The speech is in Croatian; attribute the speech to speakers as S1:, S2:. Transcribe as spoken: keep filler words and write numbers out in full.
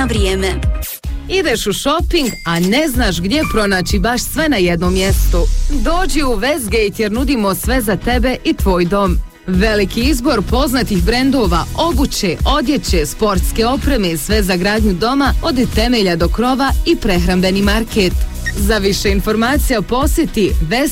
S1: na vrijeme.
S2: Ideš u shopping, a ne znaš gdje pronaći baš sve na jednom mjestu. Dođi u Westgate jer nudimo sve za tebe i tvoj dom. Veliki izbor poznatih brendova, obuće, odjeće, sportske opreme, sve za gradnju doma od temelja do krova i prehrambeni market. Za više informacija posjeti westgate